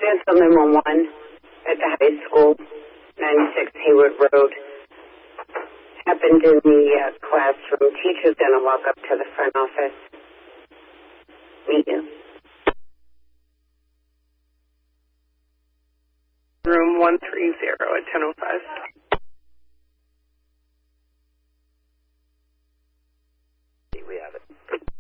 Gentleman 1 at the high school, 96 Hayward Road. Happened in the classroom. Teacher's going to walk up to the front office. Meet you. Room 130 at 10:05.